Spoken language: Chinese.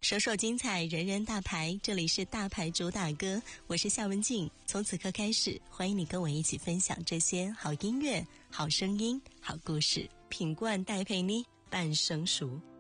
首首精彩，人人大牌，这里是大牌主打歌，我是夏文静。从此刻开始，欢迎你跟我一起分享这些好音乐、好声音、好故事。品冠戴佩妮，半生熟。